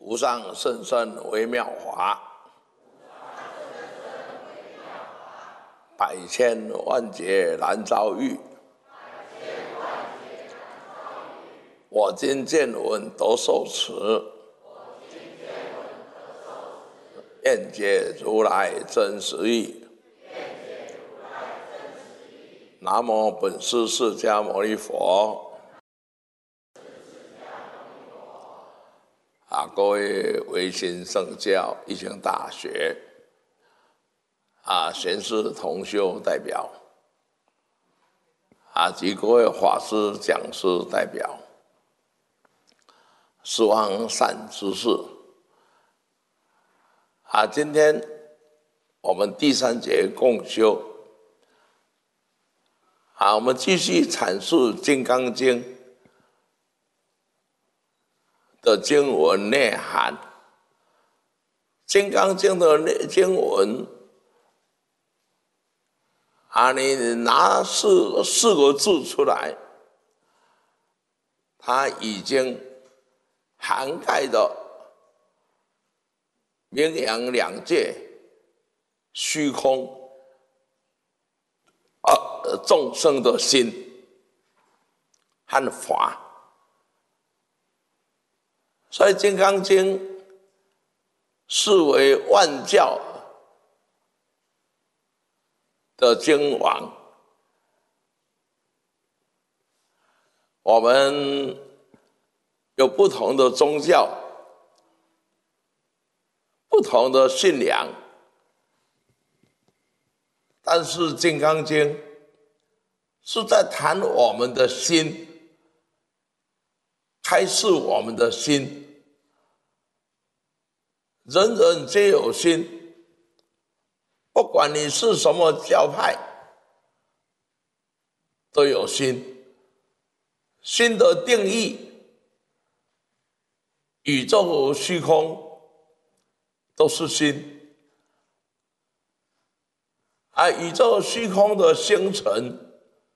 无上甚深微妙法，百千万劫难遭遇。我今见闻得受持，愿解如来真实义。南无本师释迦牟尼佛。各位维新圣教义经大学贤士同修代表及各位法师讲师代表，十方善知识今天我们第三节共修我们继续阐述《金刚经》的经文内涵。《金刚经》的经文你拿四个字出来，它已经涵盖了名扬两界、虚空众生的心和法。所以《金刚经》视为万教的经王。我们有不同的宗教，不同的信仰，但是《金刚经》是在谈我们的心，开示我们的心。人人皆有心，不管你是什么教派，都有心。心的定义，宇宙虚空都是心宇宙虚空的星辰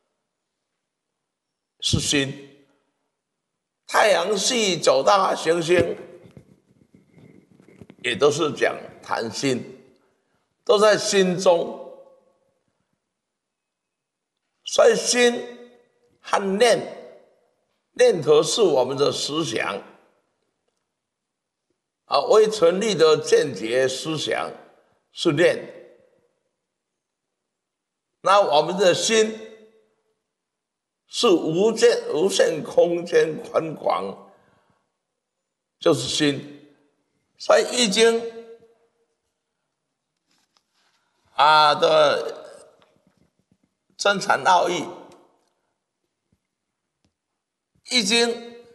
是心，太阳系九大行星也都是讲谈心，都在心中。所以心和念头是我们的思想未成立的见解思想是念。那我们的心是无限空间宽广，就是心。所以《易经》的真禅奥义，《易经》